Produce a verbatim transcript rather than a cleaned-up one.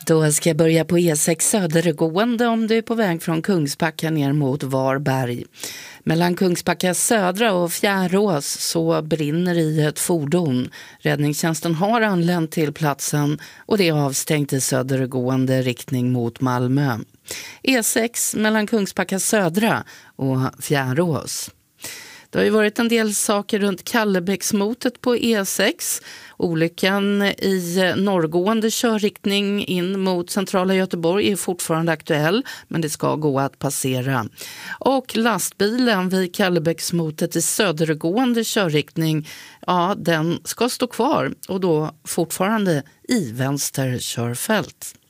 Då ska jag börja på E sex södergående om du är på väg från Kungsbacka ner mot Varberg. Mellan Kungsbacka södra och Fjärås så brinner i ett fordon. Räddningstjänsten har anlänt till platsen och det är avstängt i södergående riktning mot Malmö. E sex mellan Kungsbacka södra och Fjärås. Det har ju varit en del saker runt Kallebäcksmotet på E sex. Olyckan i norrgående körriktning in mot centrala Göteborg är fortfarande aktuell, men det ska gå att passera. Och lastbilen vid Kallebäcksmotet i södergående körriktning, ja, den ska stå kvar och då fortfarande i vänster körfält.